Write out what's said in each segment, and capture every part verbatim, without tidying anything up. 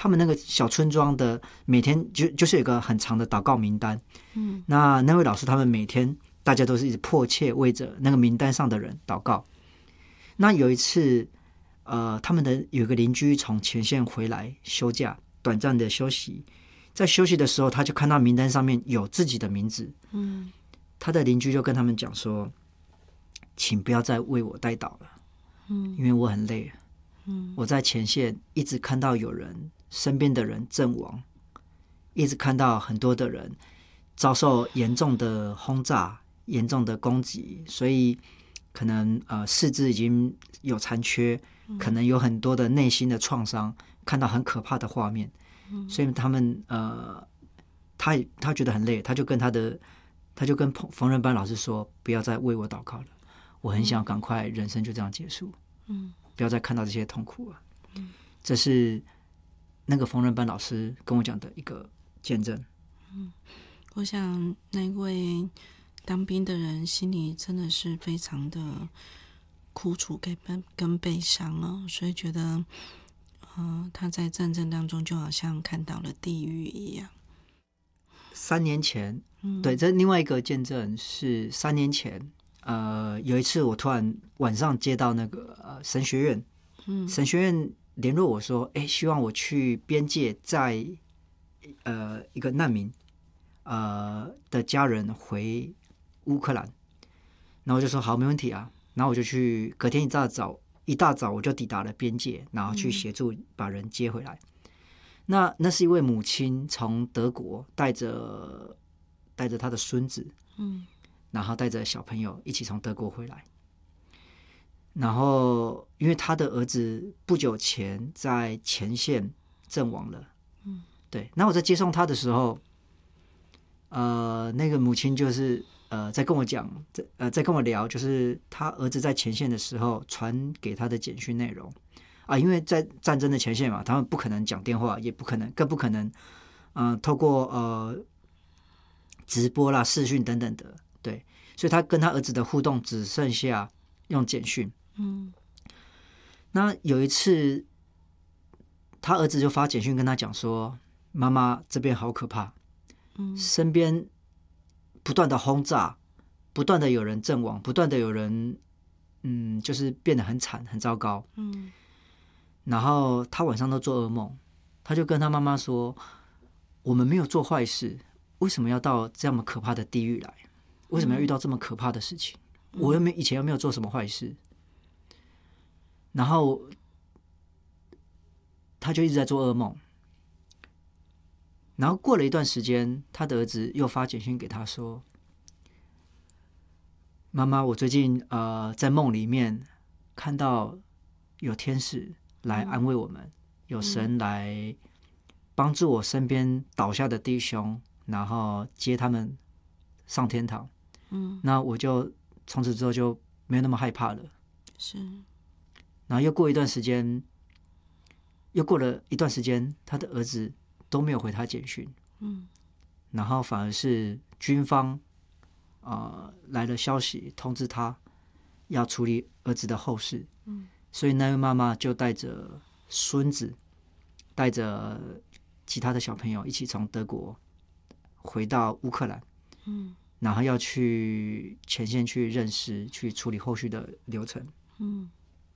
他们那个小村庄的每天就就是有一个很长的祷告名单，嗯，那那位老师他们每天大家都是一直迫切为着那个名单上的人祷告。那有一次，呃，他们的有一个邻居从前线回来休假，短暂的休息，在休息的时候，他就看到名单上面有自己的名字，嗯，他的邻居就跟他们讲说，请不要再为我代祷了，嗯，因为我很累了。嗯，我在前线一直看到有人身边的人阵亡，一直看到很多的人遭受严重的轰炸、严重的攻击，所以可能呃四肢已经有残缺，可能有很多的内心的创伤，看到很可怕的画面，嗯、所以他们呃他他觉得很累，他就跟他的他就跟缝纫班老师说，不要再为我祷告了，我很想赶快人生就这样结束。嗯。不要再看到这些痛苦了，嗯，这是那个缝纫班老师跟我讲的一个见证。 嗯，我想那位当兵的人心里真的是非常的苦楚跟跟悲伤哦，所以觉得，呃，他在战争当中就好像看到了地狱一样。 三年前，嗯、对，这另外一个见证是三年前。呃，有一次我突然晚上接到那个、呃、神学院，嗯，神学院联络我说，哎，希望我去边界载呃一个难民呃的家人回乌克兰，然后我就说好，没问题啊，然后我就去，隔天一大早一大早我就抵达了边界，然后去协助把人接回来。嗯、那那是一位母亲从德国带着带着她的孙子，嗯。然后带着小朋友一起从德国回来，然后因为他的儿子不久前在前线阵亡了，嗯，对。那我在接送他的时候，呃，那个母亲就是呃在跟我讲，在呃在跟我聊，就是他儿子在前线的时候传给他的简讯内容啊，因为在战争的前线嘛，他们不可能讲电话，也不可能，更不可能，嗯、呃，透过呃直播啦、视讯等等的。对，所以他跟他儿子的互动只剩下用简讯。嗯，那有一次，他儿子就发简讯跟他讲说：“妈妈，这边好可怕，嗯，身边不断的轰炸，不断的有人阵亡，不断的有人，嗯，就是变得很惨、很糟糕。”嗯，然后他晚上都做噩梦，他就跟他妈妈说：“我们没有做坏事，为什么要到这么可怕的地狱来？”为什么要遇到这么可怕的事情？嗯、我又没以前又没有做什么坏事，然后他就一直在做噩梦。然后过了一段时间，他的儿子又发简讯给他说：“妈妈，我最近呃在梦里面看到有天使来安慰我们，嗯、有神来帮助我身边倒下的弟兄，然后接他们上天堂。”嗯，那我就从此之后就没有那么害怕了。是，然后又过一段时间，又过了一段时间，他的儿子都没有回他简讯。嗯，然后反而是军方呃来了消息通知他要处理儿子的后事。嗯，所以那位妈妈就带着孙子，带着其他的小朋友一起从德国回到乌克兰。嗯。然后要去前线去认识，去处理后续的流程。嗯，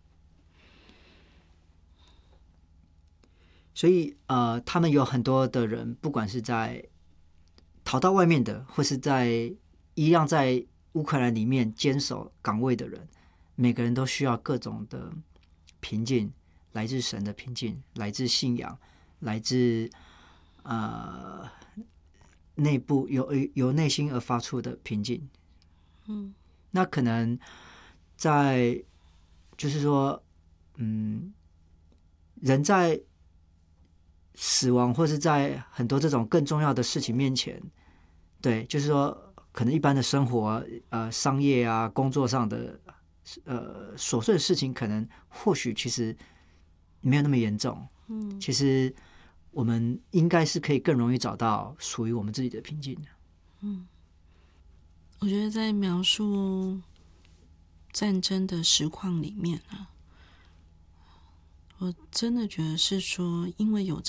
所以呃，他们有很多的人，不管是在逃到外面的，或是在一样在乌克兰里面坚守岗位的人，每个人都需要各种的平静，来自神的平静，来自信仰，来自呃。内部由由内心而发出的平静，嗯，那可能在就是说，嗯，人在死亡或是在很多这种更重要的事情面前，对，就是说，可能一般的生活，呃，商业啊，工作上的呃琐碎的事情，可能或许其实没有那么严重，嗯，其实。我们应该是可以更容易找到属于我们自己的平静的。 嗯，我觉得在描述战争的实况里面啊，我真的觉得是说，因为有